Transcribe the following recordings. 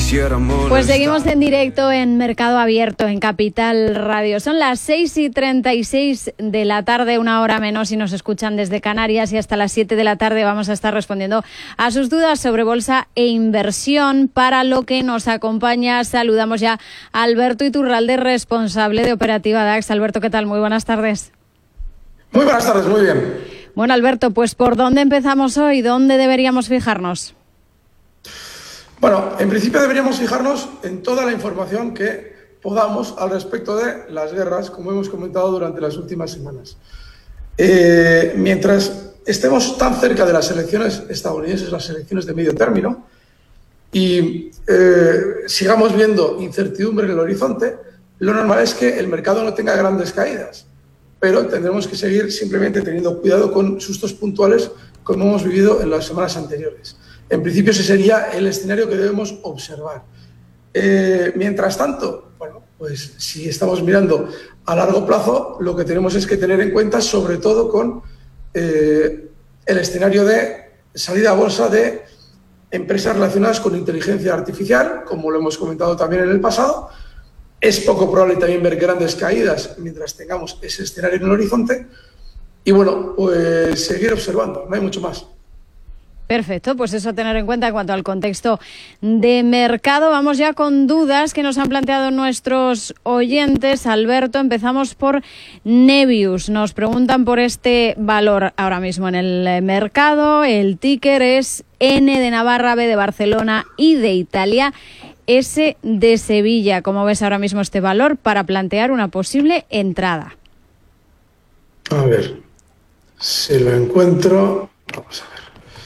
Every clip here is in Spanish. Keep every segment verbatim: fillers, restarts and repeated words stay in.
Pues seguimos en directo en Mercado Abierto, en Capital Radio. Son las seis y treinta y seis de la tarde, una hora menos, y nos escuchan desde Canarias, y hasta las siete de la tarde vamos a estar respondiendo a sus dudas sobre bolsa e inversión. Para lo que nos acompaña, saludamos ya a Alberto Iturralde, responsable de Operativa DAX. Alberto, ¿qué tal? Muy buenas tardes. Muy buenas tardes, muy bien. Bueno, Alberto, pues ¿por dónde empezamos hoy? ¿Dónde deberíamos fijarnos? Bueno, en principio deberíamos fijarnos en toda la información que podamos al respecto de las guerras, como hemos comentado durante las últimas semanas. Eh, mientras estemos tan cerca de las elecciones estadounidenses, las elecciones de medio término, y eh, sigamos viendo incertidumbre en el horizonte, lo normal es que el mercado no tenga grandes caídas, pero tendremos que seguir simplemente teniendo cuidado con sustos puntuales como hemos vivido en las semanas anteriores. En principio ese sería el escenario que debemos observar. Eh, mientras tanto, bueno, pues si estamos mirando a largo plazo, lo que tenemos es que tener en cuenta, sobre todo con eh, el escenario de salida a bolsa de empresas relacionadas con inteligencia artificial, como lo hemos comentado también en el pasado. Es poco probable también ver grandes caídas mientras tengamos ese escenario en el horizonte. Y bueno, pues seguir observando, no hay mucho más. Perfecto, pues eso a tener en cuenta en cuanto al contexto de mercado. Vamos ya con dudas que nos han planteado nuestros oyentes. Alberto, empezamos por Nebius. Nos preguntan por este valor ahora mismo en el mercado. El ticker es N de Navarra, B de Barcelona, I de Italia, S de Sevilla. ¿Cómo ves ahora mismo este valor para plantear una posible entrada? A ver, si lo encuentro, vamos a ver.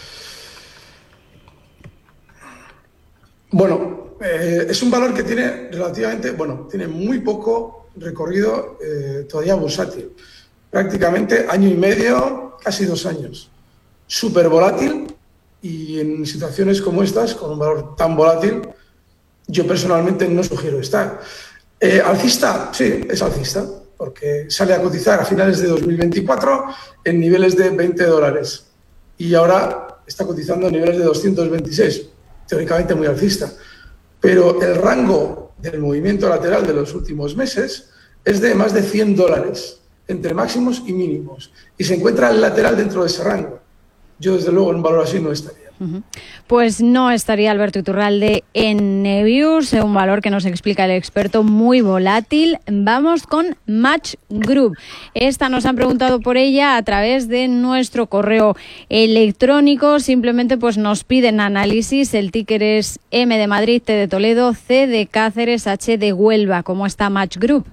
Bueno, eh, es un valor que tiene relativamente, bueno, tiene muy poco recorrido eh, todavía bursátil. Prácticamente año y medio, casi dos años. Súper volátil, y en situaciones como estas, con un valor tan volátil, yo personalmente no sugiero estar. Eh, ¿Alcista? Sí, es alcista, porque sale a cotizar a finales de dos mil veinticuatro en niveles de veinte dólares. Y ahora está cotizando a niveles de doscientos veintiséis. Teóricamente muy alcista, pero el rango del movimiento lateral de los últimos meses es de más de cien dólares, entre máximos y mínimos, y se encuentra el lateral dentro de ese rango. Yo, desde luego, en un valor así no estaría. Uh-huh. Pues no estaría Alberto Iturralde en Nebius, un valor que nos explica el experto muy volátil. Vamos con Match Group. Esta nos han preguntado por ella a través de nuestro correo electrónico. Simplemente pues nos piden análisis. El ticker es M de Madrid, T de Toledo, C de Cáceres, H de Huelva. ¿Cómo está Match Group?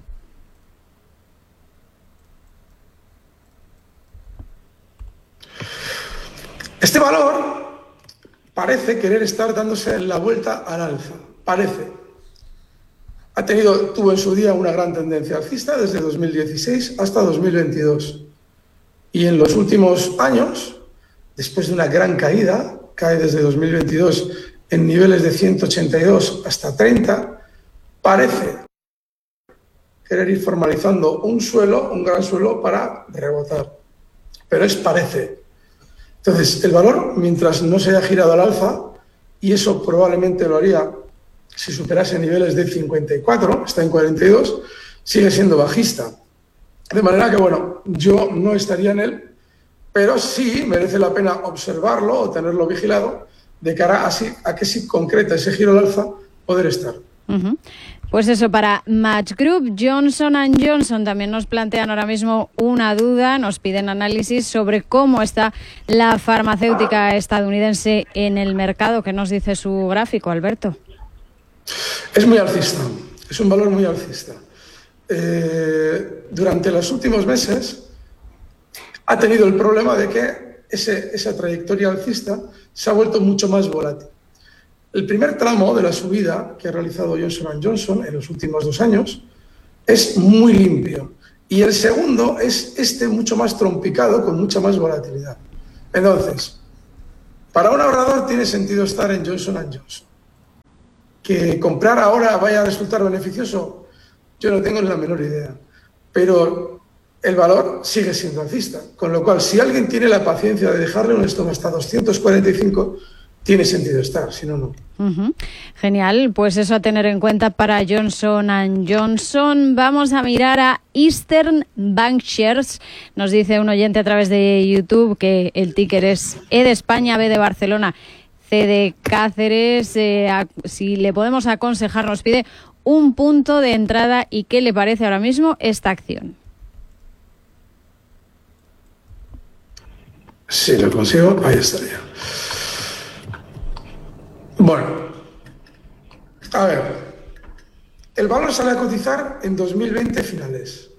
Este valor parece querer estar dándose la vuelta al alza. Parece. Ha tenido, tuvo en su día una gran tendencia alcista desde dos mil dieciséis hasta dos mil veintidós. Y en los últimos años, después de una gran caída, cae desde dos mil veintidós en niveles de ciento ochenta y dos hasta treinta, parece querer ir formalizando un suelo, un gran suelo para rebotar. Pero es parece. Entonces, el valor, mientras no se haya girado al alza, y eso probablemente lo haría si superase niveles de cincuenta y cuatro, está en cuarenta y dos, sigue siendo bajista. De manera que, bueno, yo no estaría en él, pero sí merece la pena observarlo o tenerlo vigilado de cara a, si, a que si concreta ese giro al alza, poder estar. Uh-huh. Pues eso, para Match Group. Johnson and Johnson también nos plantean ahora mismo una duda, nos piden análisis sobre cómo está la farmacéutica estadounidense en el mercado. ¿Qué nos dice su gráfico, Alberto? Es muy alcista, es un valor muy alcista. Eh, durante los últimos meses ha tenido el problema de que ese, esa trayectoria alcista se ha vuelto mucho más volátil. El primer tramo de la subida que ha realizado Johnson and Johnson en los últimos dos años es muy limpio, y el segundo es este mucho más trompicado, con mucha más volatilidad. Entonces, para un ahorrador tiene sentido estar en Johnson and Johnson. Que comprar ahora vaya a resultar beneficioso, yo no tengo ni la menor idea, pero el valor sigue siendo alcista, con lo cual si alguien tiene la paciencia de dejarle un stop hasta doscientos cuarenta y cinco, tiene sentido estar, si no, no. Uh-huh. Genial, pues eso a tener en cuenta para Johnson and Johnson. Vamos a mirar a Eastern Bankshares. Nos dice un oyente a través de YouTube que el ticker es E de España, B de Barcelona, C de Cáceres. Eh, a, si le podemos aconsejar, nos pide un punto de entrada y qué le parece ahora mismo esta acción. Si lo consigo, ahí estaría. Bueno, a ver, el valor sale a cotizar en dos mil veinte finales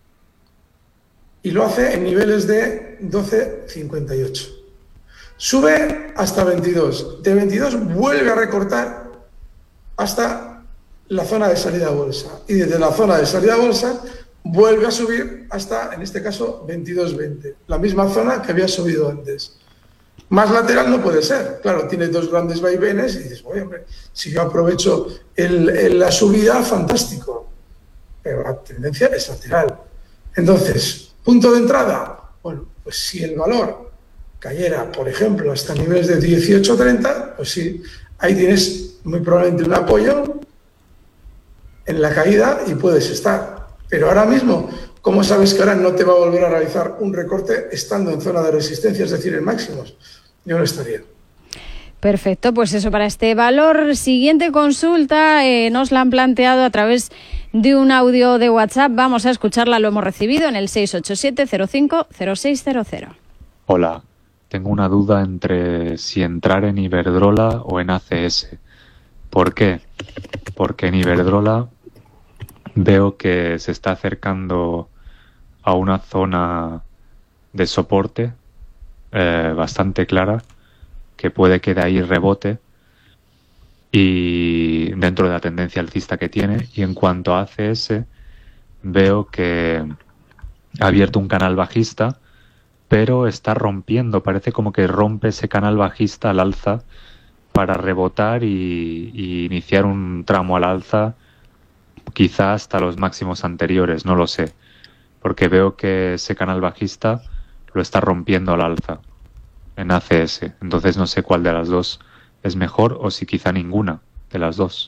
y lo hace en niveles de doce cincuenta y ocho. Sube hasta veintidós, de veintidós vuelve a recortar hasta la zona de salida a bolsa y desde la zona de salida a bolsa vuelve a subir hasta, en este caso, veintidós veinte, la misma zona que había subido antes. Más lateral no puede ser, claro, tiene dos grandes vaivenes y dices, oye, hombre, si yo aprovecho el, el, la subida, fantástico, pero la tendencia es lateral. Entonces, punto de entrada, bueno, pues si el valor cayera, por ejemplo, hasta niveles de dieciocho treinta, pues sí, ahí tienes muy probablemente un apoyo en la caída y puedes estar. Pero ahora mismo, ¿cómo sabes que ahora no te va a volver a realizar un recorte estando en zona de resistencia, es decir, en máximos? Yo no estaría. Perfecto, pues eso para este valor. Siguiente consulta, eh, nos la han planteado a través de un audio de WhatsApp. Vamos a escucharla, lo hemos recibido en el seis ocho siete cero cinco cero seis cero cero. Hola, tengo una duda entre si entrar en Iberdrola o en A C S. ¿Por qué? Porque en Iberdrola veo que se está acercando a una zona de soporte eh, bastante clara, que puede que de ahí rebote y dentro de la tendencia alcista que tiene. Y en cuanto a A C S, veo que ha abierto un canal bajista, pero está rompiendo, parece como que rompe ese canal bajista al alza para rebotar y, y iniciar un tramo al alza, quizá hasta los máximos anteriores, no lo sé, porque veo que ese canal bajista lo está rompiendo al alza en A C S. Entonces no sé cuál de las dos es mejor o si quizá ninguna de las dos.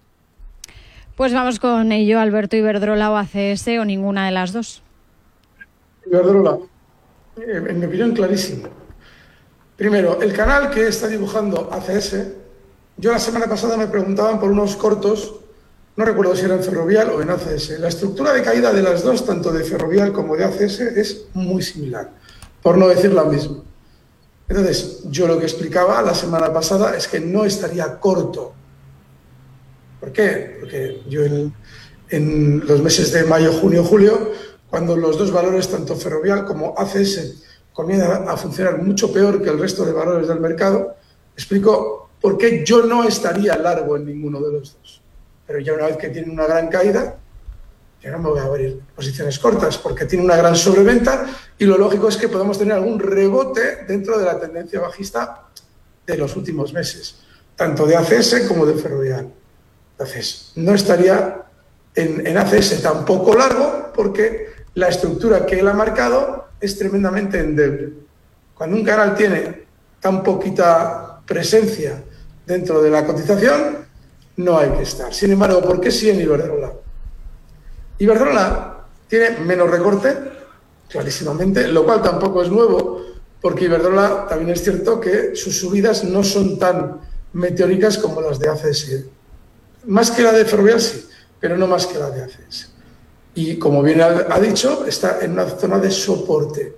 Pues vamos con ello, Alberto. Iberdrola o A C S o ninguna de las dos. Iberdrola, en mi opinión, clarísimo. Primero, el canal que está dibujando A C S, yo la semana pasada me preguntaban por unos cortos, no recuerdo si era en Ferrovial o en A C S. La estructura de caída de las dos, tanto de Ferrovial como de A C S, es muy similar, por no decir la misma. Entonces, yo lo que explicaba la semana pasada es que no estaría corto. ¿Por qué? Porque yo en, en los meses de mayo, junio, julio, cuando los dos valores, tanto Ferrovial como A C S, comienzan a funcionar mucho peor que el resto de valores del mercado, explico por qué yo no estaría largo en ninguno de los dos. Pero ya una vez que tiene una gran caída, yo no me voy a abrir posiciones cortas porque tiene una gran sobreventa y lo lógico es que podamos tener algún rebote dentro de la tendencia bajista de los últimos meses, tanto de A C S como de Ferrovial. Entonces, no estaría en, en A C S tampoco largo porque la estructura que él ha marcado es tremendamente endeble. Cuando un canal tiene tan poquita presencia dentro de la cotización, no hay que estar. Sin embargo, ¿por qué sí en Iberdrola? Iberdrola tiene menos recorte, clarísimamente, lo cual tampoco es nuevo, porque Iberdrola también es cierto que sus subidas no son tan meteóricas como las de A C S. Más que la de Ferrovial, sí, pero no más que la de A C S. Y como bien ha dicho, está en una zona de soporte.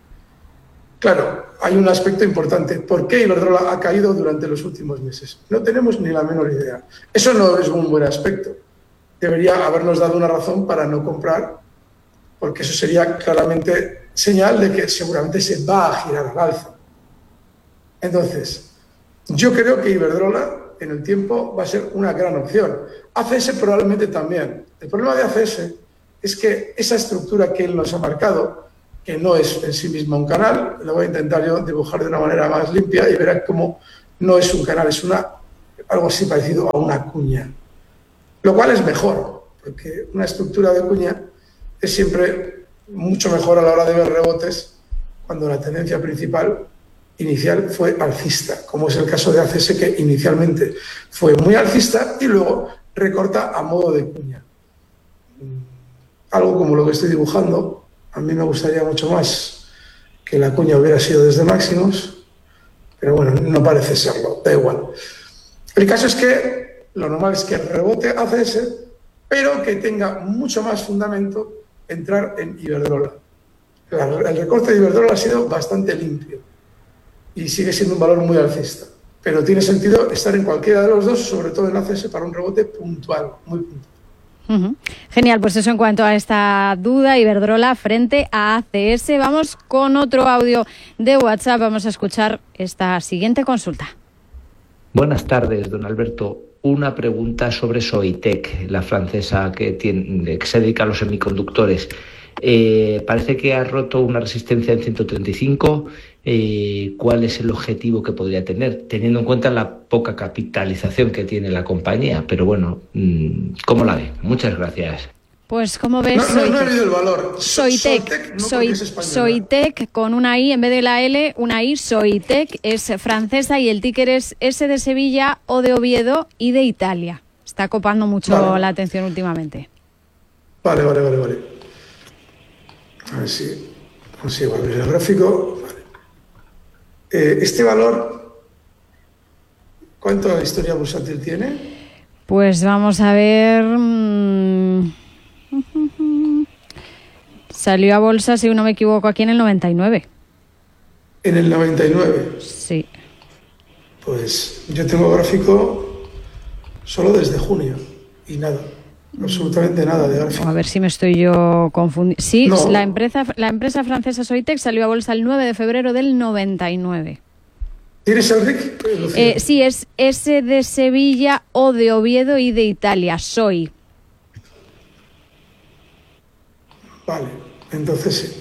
Claro, hay un aspecto importante. ¿Por qué Iberdrola ha caído durante los últimos meses? No tenemos ni la menor idea. Eso no es un buen aspecto. Debería habernos dado una razón para no comprar, porque eso sería claramente señal de que seguramente se va a girar al alza. Entonces, yo creo que Iberdrola en el tiempo va a ser una gran opción. A C S probablemente también. El problema de A C S es que esa estructura que él nos ha marcado, que no es en sí misma un canal, lo voy a intentar yo dibujar de una manera más limpia y verán cómo no es un canal, es una, algo así parecido a una cuña. Lo cual es mejor, porque una estructura de cuña es siempre mucho mejor a la hora de ver rebotes cuando la tendencia principal inicial fue alcista, como es el caso de A C S, que inicialmente fue muy alcista y luego recorta a modo de cuña. Algo como lo que estoy dibujando. A mí me gustaría mucho más que la cuña hubiera sido desde máximos, pero bueno, no parece serlo, da igual. El caso es que lo normal es que rebote A C S, pero que tenga mucho más fundamento entrar en Iberdrola. El recorte de Iberdrola ha sido bastante limpio y sigue siendo un valor muy alcista, pero tiene sentido estar en cualquiera de los dos, sobre todo en A C S, para un rebote puntual, muy puntual. Uh-huh. Genial, pues eso en cuanto a esta duda, Iberdrola frente a A C S. Vamos con otro audio de WhatsApp, vamos a escuchar esta siguiente consulta. Buenas tardes, don Alberto. Una pregunta sobre Soitec, la francesa que, tiene, que se dedica a los semiconductores. Eh, parece que ha roto una resistencia en ciento treinta y cinco. Eh, ¿Cuál es el objetivo que podría tener, teniendo en cuenta la poca capitalización que tiene la compañía? Pero bueno, ¿cómo la ve? Muchas gracias. Pues como ves, no, no, no he leído el valor. Soitec, no Soy, Soitec con una I en vez de la L, una I. Soitec es francesa y el ticker es S de Sevilla, O de Oviedo y de Italia. Está copando mucho vale. la atención últimamente. Vale, vale, vale, vale. A ver si consigo abrir el gráfico. Vale. Eh, este valor, ¿cuánto de historia bursátil tiene? Pues vamos a ver. Mmm... Salió a bolsa, si no me equivoco, aquí en el noventa y nueve. ¿En el noventa y nueve? Sí. Pues yo tengo gráfico solo desde junio y nada, absolutamente nada de gráfico. A ver si me estoy yo confundiendo. Sí, no. la empresa, la empresa francesa Soitec salió a bolsa el nueve de febrero del noventa y nueve. ¿Tienes el R I C? Eh, sí, es S de Sevilla, O de Oviedo y de Italia, Soy. Vale, entonces sí.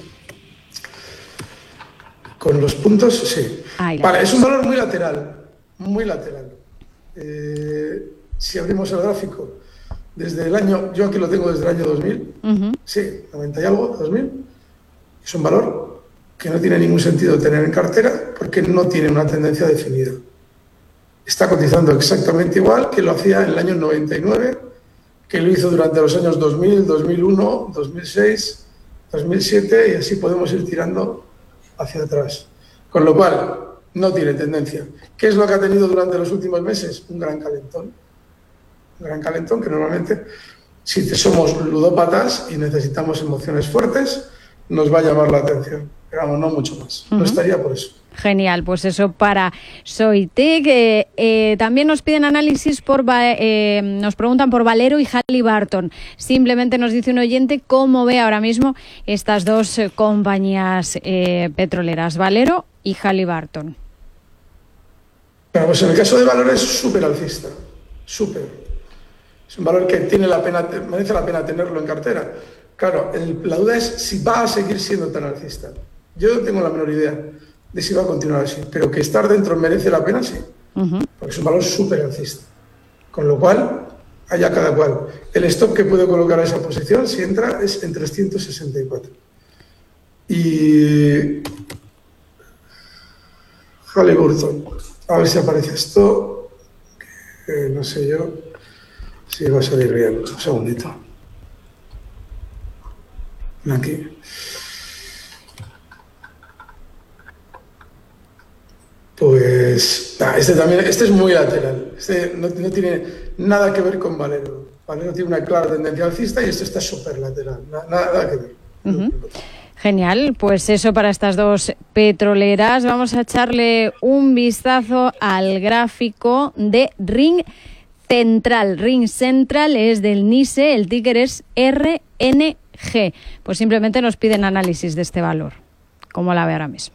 Con los puntos, sí. Ay, vale, es un valor muy lateral, muy lateral. Eh, si abrimos el gráfico, desde el año, yo aquí lo tengo desde el año dos mil, uh-huh. sí, noventa y algo, dos mil, es un valor que no tiene ningún sentido tener en cartera porque no tiene una tendencia definida. Está cotizando exactamente igual que lo hacía en el año noventa y nueve, que lo hizo durante los años dos mil, dos mil uno, dos mil seis, dos mil siete y así podemos ir tirando hacia atrás. Con lo cual, no tiene tendencia. ¿Qué es lo que ha tenido durante los últimos meses? Un gran calentón. Un gran calentón que normalmente, si somos ludópatas y necesitamos emociones fuertes, nos va a llamar la atención. Pero vamos, no mucho más. Uh-huh. No estaría por eso. Genial, pues eso para Soitec. Eh, eh, también nos piden análisis por, eh, nos preguntan por Valero y Halliburton. Simplemente nos dice un oyente cómo ve ahora mismo estas dos eh, compañías eh, petroleras, Valero y Halliburton. Bueno, pues en el caso de Valero es súper alcista, súper. Es un valor que tiene la pena, merece la pena tenerlo en cartera. Claro, el, la duda es si va a seguir siendo tan alcista. Yo no tengo la menor idea de si va a continuar así, pero que estar dentro merece la pena, sí, uh-huh. porque es un valor súper alcista. Con lo cual, allá cada cual. El stop que puede colocar a esa posición, si entra, es en trescientos sesenta y cuatro. Y Halliburton, a ver si aparece esto, que no sé yo si va a salir bien. Un segundito. Aquí. Pues nah, este también, este es muy lateral, este no, no tiene nada que ver con Valero. Valero tiene una clara tendencia alcista y este está súper lateral, nada, nada que ver. Uh-huh. Genial, pues eso para estas dos petroleras. Vamos a echarle un vistazo al gráfico de Ring Central. Ring Central es del NISE, el ticker es R N G. Pues simplemente nos piden análisis de este valor, como la ve ahora mismo.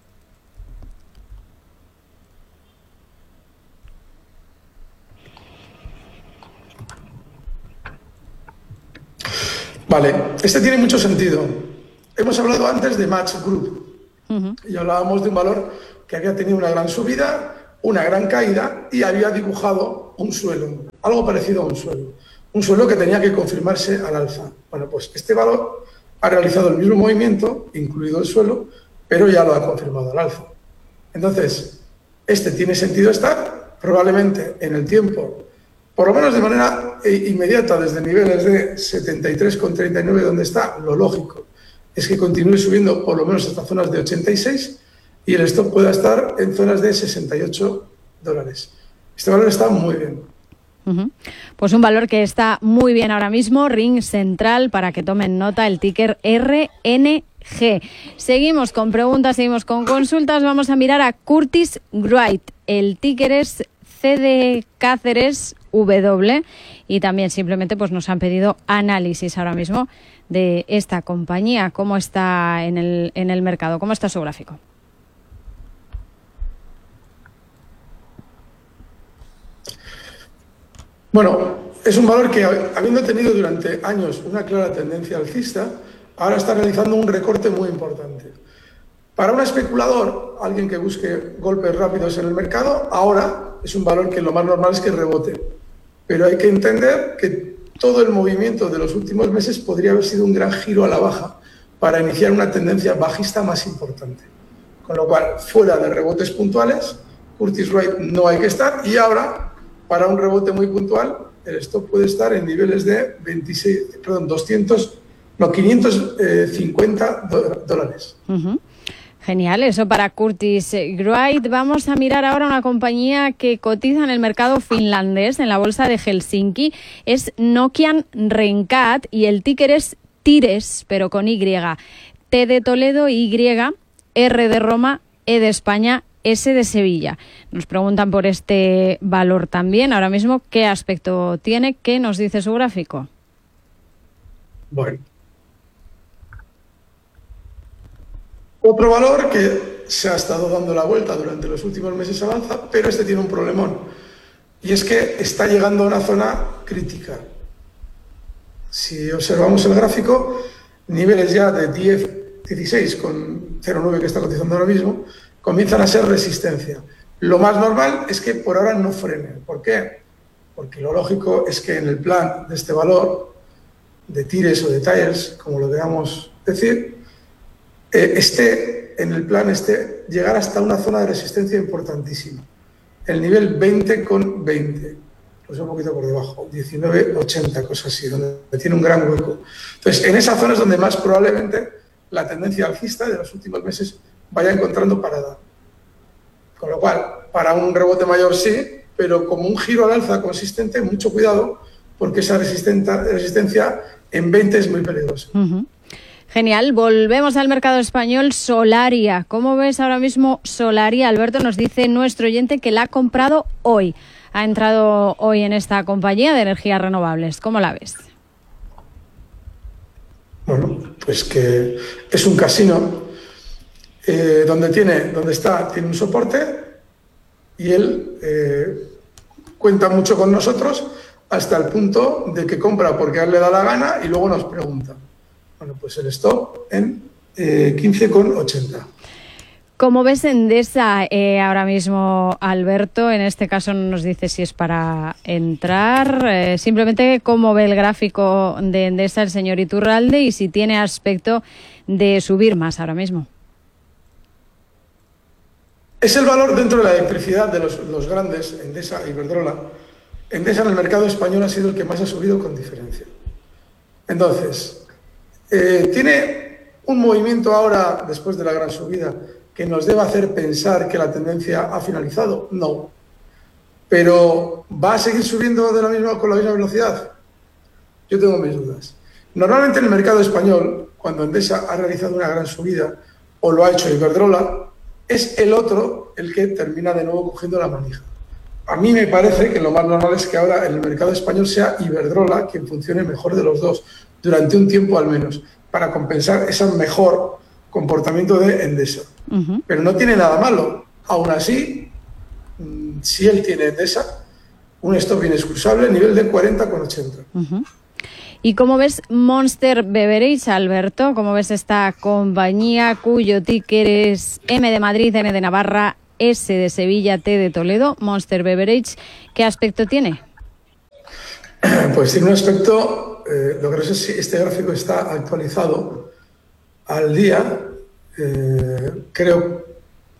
Vale, este tiene mucho sentido. Hemos hablado antes de Match Group uh-huh. y hablábamos de un valor que había tenido una gran subida, una gran caída y había dibujado un suelo, algo parecido a un suelo. Un suelo que tenía que confirmarse al alza. Bueno, pues este valor ha realizado el mismo movimiento, incluido el suelo, pero ya lo ha confirmado al alza. Entonces, este tiene sentido estar, probablemente en el tiempo, por lo menos de manera inmediata, desde niveles de setenta y tres coma treinta y nueve donde está, lo lógico es que continúe subiendo por lo menos hasta zonas de ochenta y seis y el stop pueda estar en zonas de sesenta y ocho dólares. Este valor está muy bien. Uh-huh. Pues un valor que está muy bien ahora mismo, Ring Central, para que tomen nota, el ticker R N G. Seguimos con preguntas, seguimos con consultas. Vamos a mirar a Curtiss-Wright. El ticker es C de Cáceres W y también simplemente pues nos han pedido análisis ahora mismo de esta compañía, cómo está en el, en el mercado, cómo está su gráfico. Bueno, es un valor que, habiendo tenido durante años una clara tendencia alcista, ahora está realizando un recorte muy importante. Para un especulador, alguien que busque golpes rápidos en el mercado, ahora es un valor que lo más normal es que rebote. Pero hay que entender que todo el movimiento de los últimos meses podría haber sido un gran giro a la baja para iniciar una tendencia bajista más importante. Con lo cual, fuera de rebotes puntuales, Curtiss-Wright no hay que estar, y ahora, para un rebote muy puntual, el stop puede estar en niveles de veintiséis, perdón, doscientos, no, quinientos cincuenta dólares. Uh-huh. Genial, eso para Curtiss-Wright. Vamos a mirar ahora una compañía que cotiza en el mercado finlandés, en la bolsa de Helsinki. Es Nokian Renkaat y el ticker es Tires, pero con Y. T de Toledo, Y, R de Roma, E de España, S de Sevilla. Nos preguntan por este valor también. Ahora mismo, ¿qué aspecto tiene? ¿Qué nos dice su gráfico? Bueno. Otro valor que se ha estado dando la vuelta durante los últimos meses avanza, pero este tiene un problemón. Y es que está llegando a una zona crítica. Si observamos el gráfico, niveles ya de diez, dieciséis con cero coma nueve que está cotizando ahora mismo, comienzan a ser resistencia. Lo más normal es que por ahora no frene. ¿Por qué? Porque lo lógico es que en el plan de este valor, de Tires o de Tires, como lo queramos decir, eh, esté en el plan, esté llegar hasta una zona de resistencia importantísima. El nivel veinte con veinte, pues un poquito por debajo, diecinueve ochenta, cosas así, donde tiene un gran hueco. Entonces, en esa zona es donde más probablemente la tendencia alcista de los últimos meses vaya encontrando parada. Con lo cual, para un rebote mayor sí, pero como un giro al alza consistente, mucho cuidado, porque esa resistencia en veinte es muy peligrosa. Uh-huh. Genial. Volvemos al mercado español. Solaria. ¿Cómo ves ahora mismo Solaria? Alberto, nos dice nuestro oyente que la ha comprado hoy. Ha entrado hoy en esta compañía de energías renovables. ¿Cómo la ves? Bueno, pues que es un casino eh, donde tiene, donde está, tiene un soporte y él eh, cuenta mucho con nosotros hasta el punto de que compra porque a él le da la gana y luego nos pregunta. Bueno, pues el stop en eh, quince con ochenta. ¿Cómo ves Endesa eh, ahora mismo, Alberto? En este caso no nos dice si es para entrar. Eh, simplemente cómo ve el gráfico de Endesa el señor Iturralde y si tiene aspecto de subir más ahora mismo. Es el valor dentro de la electricidad de los, los grandes, Endesa y Iberdrola. Endesa en el mercado español ha sido el que más ha subido con diferencia. Entonces, eh, tiene un movimiento ahora, después de la gran subida, que nos deba hacer pensar que la tendencia ha finalizado. No. Pero ¿va a seguir subiendo de la misma, con la misma velocidad? Yo tengo mis dudas. Normalmente en el mercado español, cuando Endesa ha realizado una gran subida, o lo ha hecho Iberdrola, es el otro el que termina de nuevo cogiendo la manija. A mí me parece que lo más normal es que ahora en el mercado español sea Iberdrola quien funcione mejor de los dos, durante un tiempo al menos, para compensar ese mejor comportamiento de Endesa. Uh-huh. Pero no tiene nada malo. Aún así, si él tiene Endesa, un stop inexcusable, nivel de cuarenta con ochenta. Uh-huh. ¿Y cómo ves Monster Beverage, Alberto? ¿Cómo ves esta compañía cuyo ticker es M de Madrid, N de Navarra, S de Sevilla, T de Toledo? Monster Beverage, ¿qué aspecto tiene? Pues tiene un aspecto, eh, lo que no sé si este gráfico está actualizado al día, eh, creo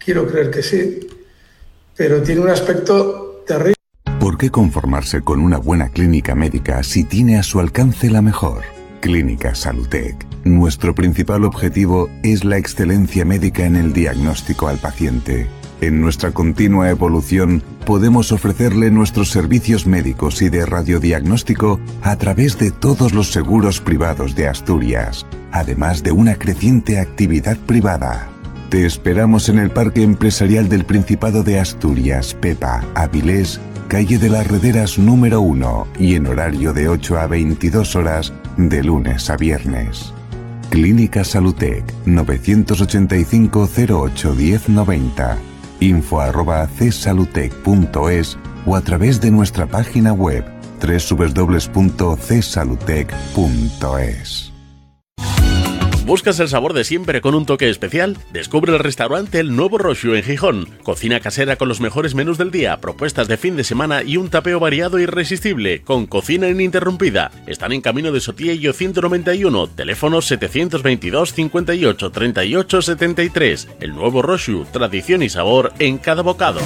quiero creer que sí, pero tiene un aspecto terrible. ¿Por qué conformarse con una buena clínica médica si tiene a su alcance la mejor? Clínica Salutec. Nuestro principal objetivo es la excelencia médica en el diagnóstico al paciente. En nuestra continua evolución, podemos ofrecerle nuestros servicios médicos y de radiodiagnóstico a través de todos los seguros privados de Asturias, además de una creciente actividad privada. Te esperamos en el Parque Empresarial del Principado de Asturias, Pepa, Avilés, calle de las Rederas número uno y en horario de ocho a veintidós horas de lunes a viernes. Clínica Salutec, novecientos ochenta y cinco cero ocho diez noventa, info arroba csalutec punto es o a través de nuestra página web doble u doble u doble u punto c salutec punto es. ¿Buscas el sabor de siempre con un toque especial? Descubre el restaurante El Nuevo Roxu en Gijón. Cocina casera con los mejores menús del día, propuestas de fin de semana y un tapeo variado e irresistible, con cocina ininterrumpida. Están en camino de Sotillo ciento noventa y uno, teléfono setecientos veintidós cincuenta y ocho treinta y ocho setenta y tres. El Nuevo Roxu, tradición y sabor en cada bocado.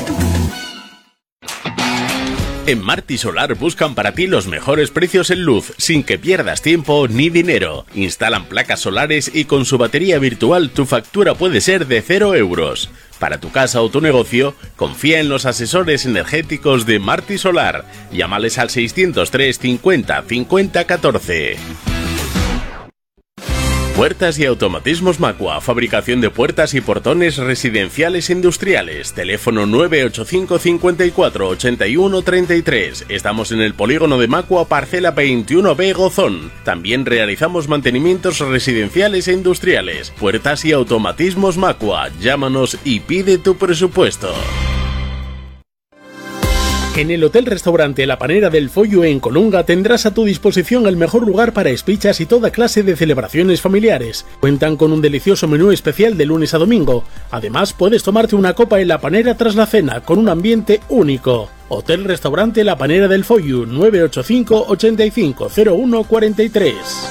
En Marti Solar buscan para ti los mejores precios en luz, sin que pierdas tiempo ni dinero. Instalan placas solares y con su batería virtual tu factura puede ser de cero euros. Para tu casa o tu negocio, confía en los asesores energéticos de Marti Solar. Llámales al seiscientos tres cincuenta cincuenta catorce. Puertas y automatismos Macua, fabricación de puertas y portones residenciales e industriales. Teléfono nueve ocho cinco cincuenta y cuatro ochenta y uno treinta y tres. Estamos en el polígono de Macua, parcela veintiuno B Gozón. También realizamos mantenimientos residenciales e industriales. Puertas y automatismos Macua. Llámanos y pide tu presupuesto. En el Hotel Restaurante La Panera del Follo en Colunga tendrás a tu disposición el mejor lugar para espichas y toda clase de celebraciones familiares. Cuentan con un delicioso menú especial de lunes a domingo. Además, puedes tomarte una copa en La Panera tras la cena, con un ambiente único. Hotel Restaurante La Panera del Follo, nueve ocho cinco ochenta y cinco cero uno cuarenta y tres.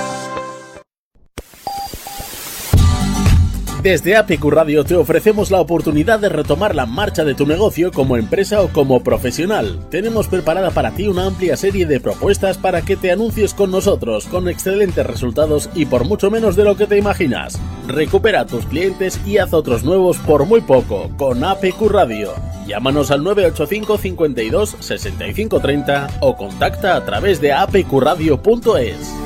Desde A P Q Radio te ofrecemos la oportunidad de retomar la marcha de tu negocio como empresa o como profesional. Tenemos preparada para ti una amplia serie de propuestas para que te anuncies con nosotros, con excelentes resultados y por mucho menos de lo que te imaginas. Recupera a tus clientes y haz otros nuevos por muy poco con A P Q Radio. Llámanos al nueve ocho cinco cincuenta y dos sesenta y cinco treinta o contacta a través de a p q radio punto es.